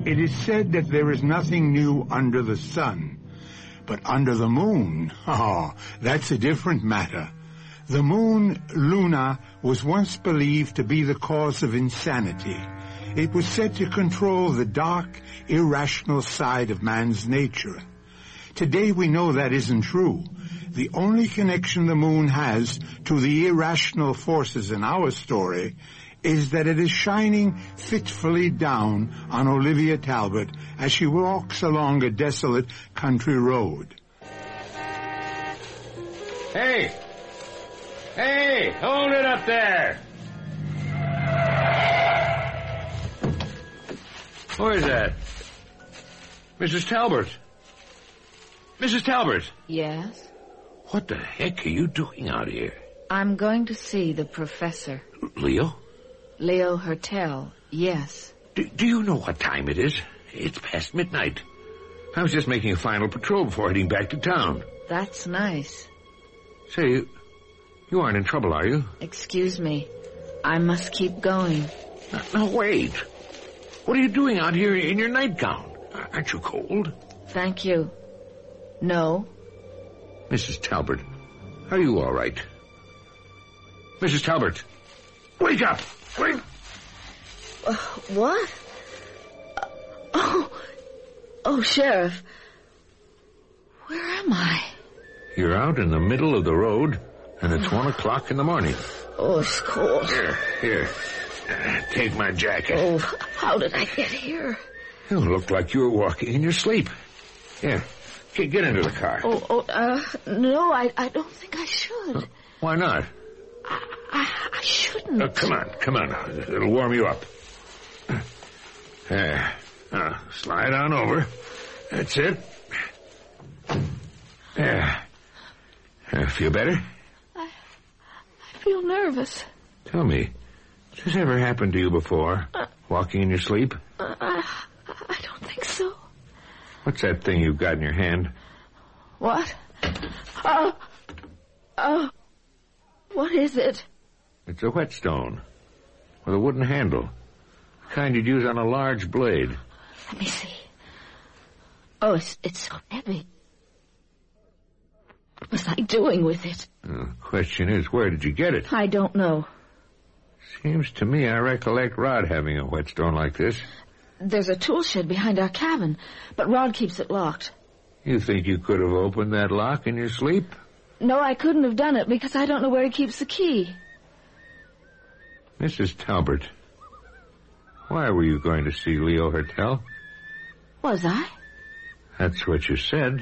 It is said that there is nothing new under the sun. But under the moon, that's a different matter. The moon, Luna, was once believed to be the cause of insanity. It was said to control the dark, irrational side of man's nature. Today we know that isn't true. The only connection the moon has to the irrational forces in our story is that it is shining fitfully down on Olivia Talbot as she walks along a desolate country road. Hey! Hey! Hold it up there! Who is that? Mrs. Talbot. Mrs. Talbot! Yes? What the heck are you doing out here? I'm going to see the professor. Leo? Leo Hertel, yes. Do you know what time it is? It's past midnight. I was just making a final patrol before heading back to town. That's nice. Say, you aren't in trouble, are you? Excuse me. I must keep going. No, wait. What are you doing out here in your nightgown? Aren't you cold? Thank you. No. Mrs. Talbot, are you all right? Mrs. Talbot, wake up! Wake! What? Oh, Sheriff. Where am I? You're out in the middle of the road, and it's 1 o'clock in the morning. Oh, it's cold. Here. Take my jacket. Oh, how did I get here? You look like you were walking in your sleep. Here, get into the car. No, I don't think I should. Why not? I shouldn't. Come on. It'll warm you up. There. Slide on over. That's it. There. Feel better? I feel nervous. Tell me, has this ever happened to you before? Walking in your sleep? I don't think so. What's that thing you've got in your hand? What? What is it? It's a whetstone with a wooden handle. The kind you'd use on a large blade. Let me see. Oh, it's so heavy. What was I doing with it? The question is, where did you get it? I don't know. Seems to me I recollect Rod having a whetstone like this. There's a tool shed behind our cabin, but Rod keeps it locked. You think you could have opened that lock in your sleep? No, I couldn't have done it because I don't know where he keeps the key. Mrs. Talbot, why were you going to see Leo Hertel? Was I? That's what you said.